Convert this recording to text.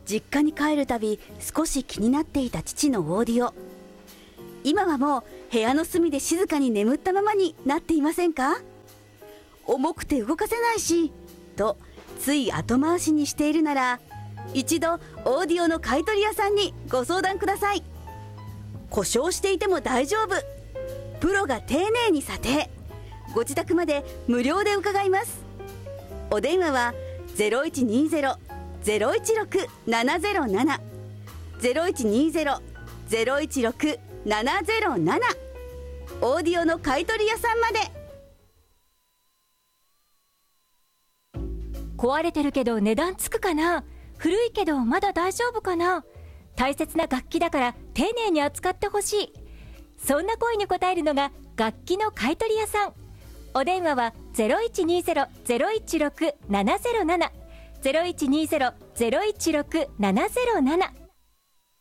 実家に帰るたび少し気になっていた父のオーディオ。今はもう部屋の隅で静かに眠ったままになっていませんか？重くて動かせないしとつい後回しにしているなら、一度オーディオの買取屋さんにご相談ください。故障していても大丈夫、プロが丁寧に査定、ご自宅まで無料で伺います。お電話は 0120-016-707 0120-016-707 オーディオの買取屋さんまで。 壊れてるけど値段つくかな、古いけどまだ大丈夫かな、大切な楽器だから丁寧に扱ってほしい、そんな声に応えるのが楽器の買取屋さん。お電話は 0120-016-707 0120-016-707